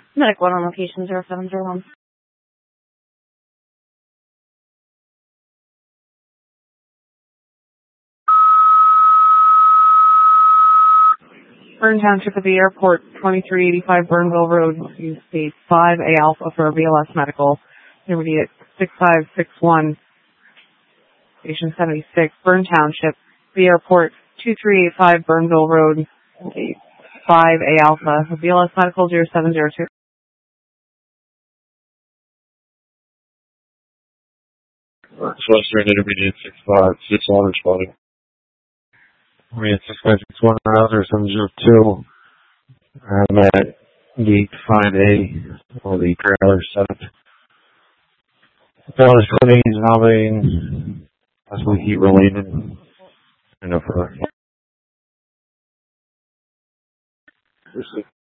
Medic 1 on location 0701. Burn Township at the airport, 2385 Burnville Road, use the 5A Alpha for BLS Medical, intermediate 6561, station 76, Burn Township, the airport, 2385 Burnville Road, 5A Alpha, BLS Medical 0702. Western intermediate 656 water spotting. Intermediate 6561 router 702. I'm at gate 5A for the trailer setup. Trailer splitting is nominating, possibly heat related. And no further.